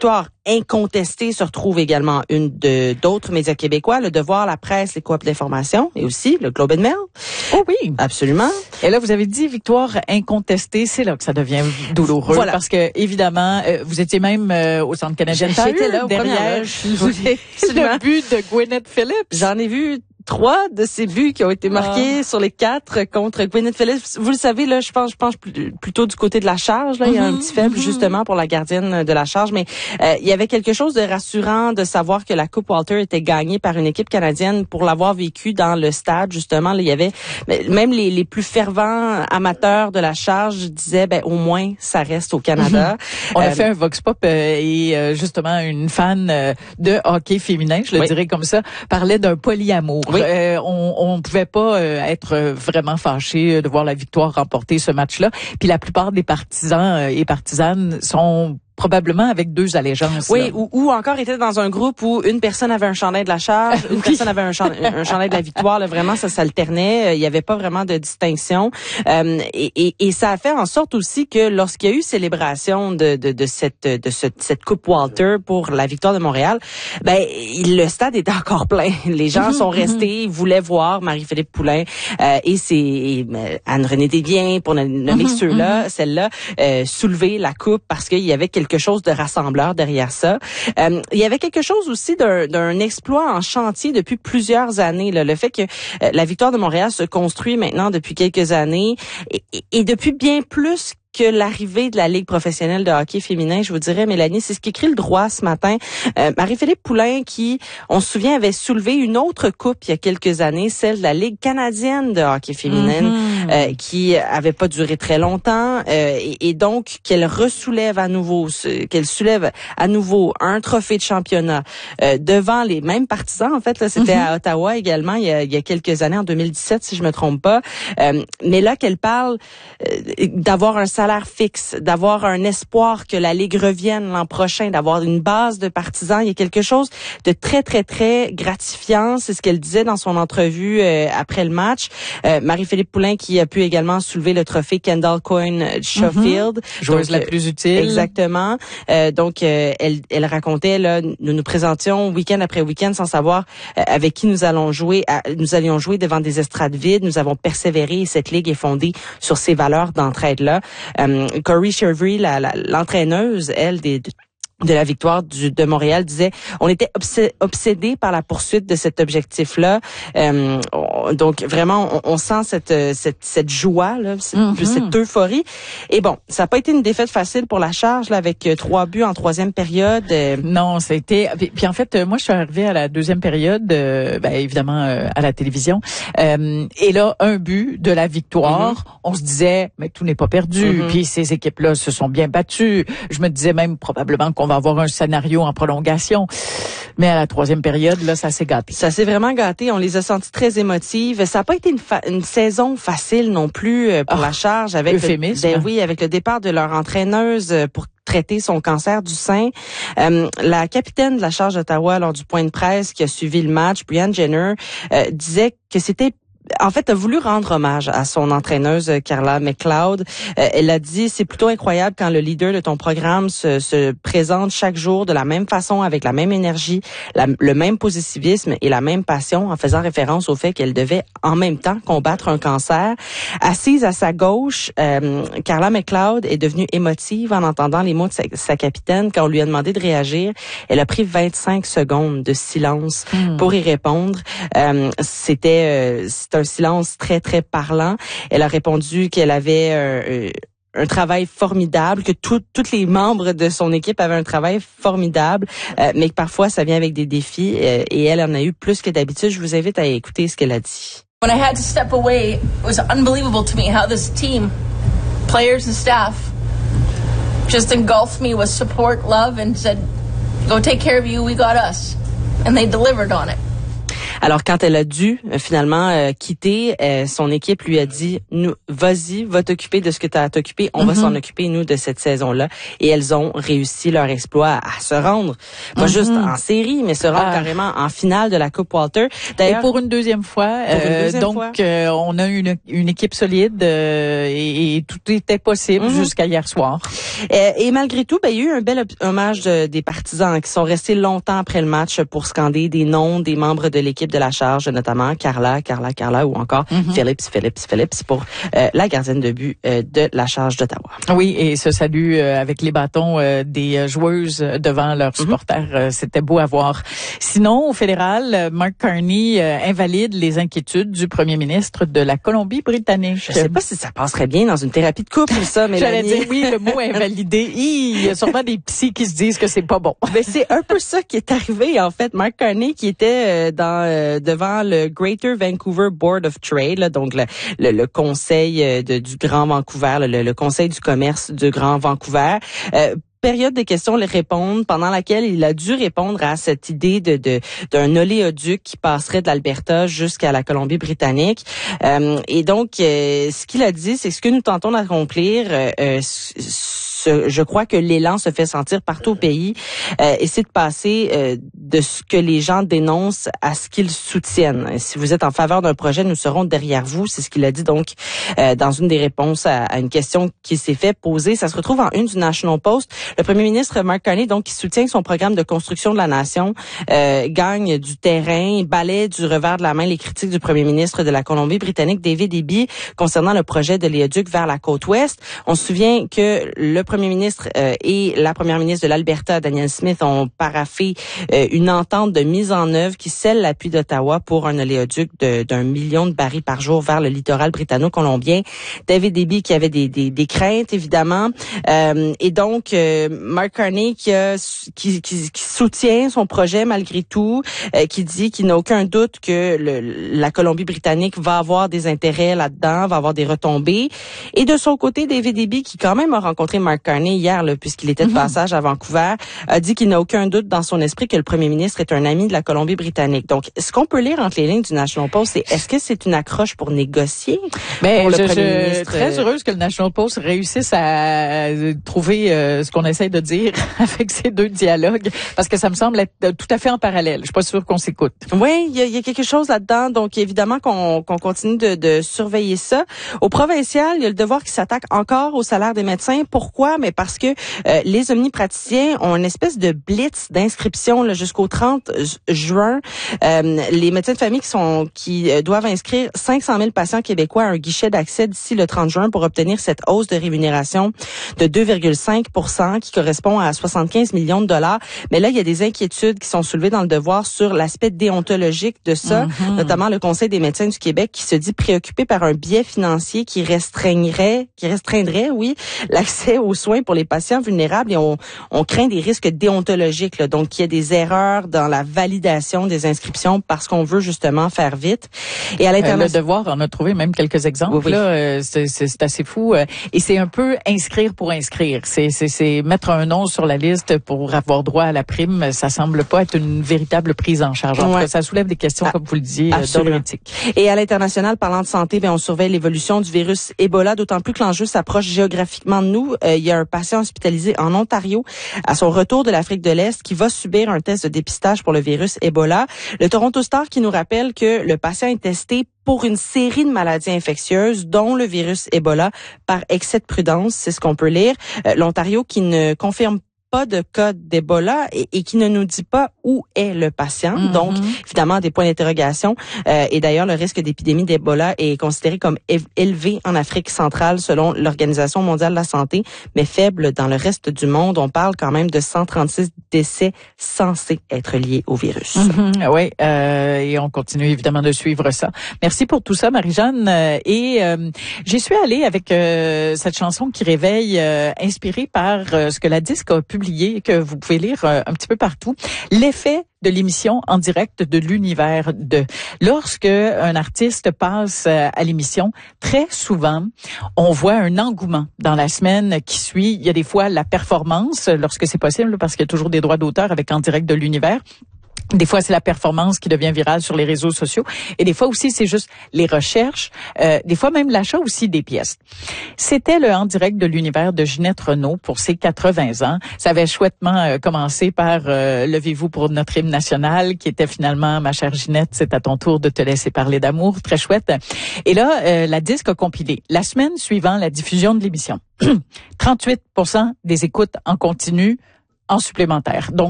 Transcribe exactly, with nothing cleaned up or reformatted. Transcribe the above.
victoire incontestée se retrouve également une de d'autres médias québécois, Le Devoir, La Presse, les Coop d'information et aussi le Globe and Mail. Oh oui, absolument. Et là, vous avez dit victoire incontestée, c'est là que ça devient douloureux, voilà. Parce que évidemment, euh, vous étiez même euh, au Centre canadien de J'étais là derrière le but de Gwyneth Phillips. J'en ai vu trois de ces buts qui ont été marqués ah. sur les quatre contre Gwyneth Phillips. Vous le savez, là, je pense, je pense plutôt du côté de la charge. Là, mm-hmm, il y a un petit faible mm-hmm. justement pour la gardienne de la charge, mais euh, il y avait quelque chose de rassurant de savoir que la Coupe Walter était gagnée par une équipe canadienne pour l'avoir vécu dans le stade. Justement, là, il y avait même les, les plus fervents amateurs de la charge disaient, ben au moins ça reste au Canada. Mm-hmm. On euh, a fait un vox pop euh, et euh, justement une fan euh, de hockey féminin, je le oui. dirais comme ça, parlait d'un polyamour. Oui. Euh, on on pouvait pas euh, être vraiment fâché de voir la victoire remporter ce match-là. Puis la plupart des partisans et partisanes sont probablement avec deux allégeances. Oui, ou, ou encore était dans un groupe où une personne avait un chandail de la charge, une oui. personne avait un, chan- un chandail de la victoire. Là, vraiment, ça s'alternait. Il n'y avait pas vraiment de distinction. Euh, et, et, et ça a fait en sorte aussi que lorsqu'il y a eu célébration de, de, de cette de ce, cette Coupe Walter pour la victoire de Montréal, ben le stade était encore plein. Les gens mm-hmm, sont restés, ils voulaient voir Marie-Philippe Poulin euh, et c'est Anne-Renée Desbiens, pour nommer mm-hmm, ceux-là, mm-hmm. celle-là, euh, soulever la coupe parce qu'il y avait quelque chose de rassembleur derrière ça. Euh, il y avait quelque chose aussi d'un, d'un exploit en chantier depuis plusieurs années. Là. Le fait que euh, la victoire de Montréal se construit maintenant depuis quelques années et, et, et depuis bien plus que l'arrivée de la Ligue professionnelle de hockey féminin, je vous dirais, Mélanie, c'est ce qu'écrit le Droit ce matin. Euh, Marie-Philippe Poulin, qui, on se souvient, avait soulevé une autre coupe il y a quelques années, celle de la Ligue canadienne de hockey féminine, mm-hmm. euh, qui avait pas duré très longtemps, euh, et, et donc qu'elle ressoulève à nouveau, qu'elle soulève à nouveau un trophée de championnat euh, devant les mêmes partisans. En fait, là, c'était mm-hmm. à Ottawa également il y, a, il y a quelques années, en deux mille dix-sept, si je me trompe pas. Euh, mais là, qu'elle parle euh, d'avoir un salaire fixe, d'avoir un espoir que la Ligue revienne l'an prochain, d'avoir une base de partisans. Il y a quelque chose de très, très, très gratifiant. C'est ce qu'elle disait dans son entrevue euh, après le match. Euh, Marie-Philippe Poulin qui a pu également soulever le trophée Kendall Coyne Schofield. Mm-hmm. Joueuse donc, la plus utile. Exactement. Euh, donc, euh, elle, elle racontait, là, nous nous présentions week-end après week-end sans savoir euh, avec qui nous allons jouer. À, nous allions jouer devant des estrades vides. Nous avons persévéré et cette Ligue est fondée sur ces valeurs d'entraide-là. Um, Corey Shervery, la, la, l'entraîneuse, elle, des, de, de la victoire du, de Montréal, disait on était obsé- obsédés par la poursuite de cet objectif-là. Um, on, donc vraiment, on, on sent cette, cette, cette joie, là, cette, mm-hmm. cette euphorie. Et bon, ça n'a pas été une défaite facile pour la charge, là, avec euh, trois buts en troisième période. Euh... Non, ça a été. Puis, puis en fait, moi, je suis arrivée à la deuxième période, euh, ben, évidemment euh, à la télévision. Euh, et là, un but de la victoire. Mm-hmm. On se disait, mais tout n'est pas perdu. Mm-hmm. Puis ces équipes-là se sont bien battues. Je me disais même probablement qu'on va avoir un scénario en prolongation. Mais à la troisième période, là, ça s'est gâté. Ça s'est vraiment gâté. On les a sentis très émotives. Ça n'a pas été une, fa- une saison facile non plus pour oh, la charge. Avec euphémisme. Le, ben oui, avec le départ de leur entraîneuse pour traiter son cancer du sein. Euh, la capitaine de la charge d'Ottawa, lors du point de presse qui a suivi le match, Brianne Jenner, euh, disait que c'était en fait, a voulu rendre hommage à son entraîneuse Carla McLeod. Euh, elle a dit, c'est plutôt incroyable quand le leader de ton programme se, se présente chaque jour de la même façon, avec la même énergie, la, le même positivisme et la même passion, en faisant référence au fait qu'elle devait en même temps combattre un cancer. Assise à sa gauche, euh, Carla McLeod est devenue émotive en entendant les mots de sa, sa capitaine. Quand on lui a demandé de réagir, elle a pris vingt-cinq secondes de silence mmh. pour y répondre. Euh, c'était... Euh, C'est un silence très, très parlant. Elle a répondu qu'elle avait euh, un travail formidable, que tous les membres de son équipe avaient un travail formidable, euh, mais que parfois, ça vient avec des défis. Euh, et elle en a eu plus que d'habitude. Je vous invite à écouter ce qu'elle a dit. When I had to step away, it was unbelievable to me how this team, players and staff, just engulfed me with support, love, and said, go take care of you, we got us. And they delivered on it. Alors, quand elle a dû euh, finalement euh, quitter, euh, son équipe lui a dit, nous, vas-y, va t'occuper de ce que tu as à t'occuper. On mm-hmm. va s'en occuper, nous, de cette saison-là. Et elles ont réussi leur exploit à se rendre, pas mm-hmm. juste en série, mais se rendre ah. carrément en finale de la Coupe Walter. D'ailleurs, et pour une deuxième fois, pour une deuxième euh, donc fois. Euh, on a une, une équipe solide euh, et, et tout était possible mm-hmm. jusqu'à hier soir. Euh, et malgré tout, ben, il y a eu un bel hommage de, des partisans qui sont restés longtemps après le match pour scander des noms des membres de l'équipe de la charge, notamment Carla, Carla, Carla ou encore mm-hmm. Phillips, Phillips, Phillips pour euh, la gardienne de but euh, de la charge d'Ottawa. Oui, et ce salut euh, avec les bâtons euh, des joueuses devant leurs supporters, mm-hmm. euh, c'était beau à voir. Sinon, au fédéral, Mark Carney euh, invalide les inquiétudes du premier ministre de la Colombie-Britannique. Je sais pas si ça passerait bien dans une thérapie de couple, ça, Mélanie. J'allais dire, oui, le mot invalidé. Il y a sûrement des psys qui se disent que c'est pas bon. Mais c'est un peu ça qui est arrivé, en fait. Mark Carney, qui était euh, dans euh, devant le Greater Vancouver Board of Trade, là, donc le, le, le conseil euh, de, du Grand Vancouver, le, le conseil du commerce du Grand Vancouver, euh, période de questions les répondre pendant laquelle il a dû répondre à cette idée de de d'un oléoduc qui passerait de l'Alberta jusqu'à la Colombie-Britannique. Euh, et donc, euh, ce qu'il a dit, c'est ce que nous tentons d'accomplir. Euh, euh, ce, je crois que l'élan se fait sentir partout au pays. Euh, et c'est de passer euh, de ce que les gens dénoncent à ce qu'ils soutiennent. Si vous êtes en faveur d'un projet, nous serons derrière vous. C'est ce qu'il a dit donc euh, dans une des réponses à, à une question qui s'est fait poser. Ça se retrouve en une du National Post. Le premier ministre Mark Carney, donc, qui soutient son programme de construction de la nation, euh, gagne du terrain, balaie du revers de la main les critiques du premier ministre de la Colombie-Britannique, David Eby, concernant le projet de l'éoduc vers la côte ouest. On se souvient que le premier ministre euh, et la première ministre de l'Alberta, Danielle Smith, ont paraphé euh, une entente de mise en œuvre qui scelle l'appui d'Ottawa pour un oléoduc de, d'un million de barils par jour vers le littoral britanno-colombien. David Eby qui avait des, des, des craintes, évidemment. Euh, et donc, euh, Mark Carney qui, a, qui, qui, qui soutient son projet malgré tout, euh, qui dit qu'il n'a aucun doute que le, la Colombie-Britannique va avoir des intérêts là-dedans, va avoir des retombées. Et de son côté, David Eby, qui quand même a rencontré Mark Carney hier, là, puisqu'il était de passage à Vancouver, a dit qu'il n'a aucun doute dans son esprit que le premier ministre est un ami de la Colombie-Britannique. Donc, ce qu'on peut lire entre les lignes du National Post, c'est est-ce que c'est une accroche pour négocier ben, pour le je, premier je, ministre? Très heureuse que le National Post réussisse à trouver euh, ce qu'on essaie de dire avec ces deux dialogues, parce que ça me semble être tout à fait en parallèle. Je suis pas sûre qu'on s'écoute. Oui, il y a, y a quelque chose là-dedans, donc évidemment qu'on, qu'on continue de, de surveiller ça. Au provincial, il y a le Devoir qui s'attaque encore au salaire des médecins. Pourquoi? Mais parce que euh, les omnipraticiens ont une espèce de blitz d'inscription là, jusqu'au trente juin. Euh, les médecins de famille qui sont qui euh, doivent inscrire cinq cent mille patients québécois à un guichet d'accès d'ici le trente juin pour obtenir cette hausse de rémunération de deux virgule cinq pour cent qui correspond à soixante-quinze millions de dollars. Mais là, il y a des inquiétudes qui sont soulevées dans le Devoir sur l'aspect déontologique de ça, mm-hmm. notamment le Conseil des médecins du Québec qui se dit préoccupé par un biais financier qui restreindrait, qui restreindrait, oui, l'accès aux soins pour les patients vulnérables et on, on craint des risques déontologiques, là, donc qu'il y ait des erreurs dans la validation des inscriptions parce qu'on veut justement faire vite. Et à l'international, euh, le Devoir en a trouvé même quelques exemples. Oui, oui. Là, euh, c'est, c'est, c'est assez fou euh, et c'est un peu inscrire pour inscrire. C'est, c'est, c'est mettre un nom sur la liste pour avoir droit à la prime. Ça semble pas être une véritable prise en charge. En ouais. tout cas, ça soulève des questions, ah, comme vous le disiez, d'ordre éthique. Et à l'international, parlant de santé, bien, on surveille l'évolution du virus Ebola, d'autant plus que l'enjeu s'approche géographiquement de nous. Euh, il y a un patient hospitalisé en Ontario à son retour de l'Afrique de l'Est qui va subir un test de dépistage pour le virus Ebola. Le Toronto Star qui nous rappelle que le patient est testé pour une série de maladies infectieuses, dont le virus Ebola, par excès de prudence, c'est ce qu'on peut lire. Euh, L'Ontario qui ne confirme pas de cas d'Ebola et, et qui ne nous dit pas où est le patient. Mm-hmm. Donc, évidemment, des points d'interrogation. Euh, et d'ailleurs, le risque d'épidémie d'Ebola est considéré comme élevé en Afrique centrale selon l'Organisation mondiale de la santé, mais faible dans le reste du monde. On parle quand même de cent trente-six décès censés être liés au virus. Mm-hmm. Oui, euh, et on continue évidemment de suivre ça. Merci pour tout ça, Marie-Jeanne. Et euh, j'y suis allée avec euh, cette chanson qui réveille, euh, inspirée par euh, ce que la disque a publié, que vous pouvez lire euh, un petit peu partout. L'effet de l'émission en direct de l'univers de. Lorsque un artiste passe à l'émission, très souvent, on voit un engouement dans la semaine qui suit. Il y a des fois la performance, lorsque c'est possible, parce qu'il y a toujours des droits d'auteur avec en direct de l'univers. Des fois, c'est la performance qui devient virale sur les réseaux sociaux. Et des fois aussi, c'est juste les recherches. Euh, des fois, même l'achat aussi des pièces. C'était le En direct de l'univers de Ginette Renault pour ses quatre-vingts ans. Ça avait chouettement euh, commencé par euh, Levez-vous pour notre hymne national, qui était finalement, ma chère Ginette, c'est à ton tour de te laisser parler d'amour. Très chouette. Et là, euh, la disque a compilé. La semaine suivant la diffusion de l'émission, trente-huit pour cent des écoutes en continu en supplémentaire. Donc,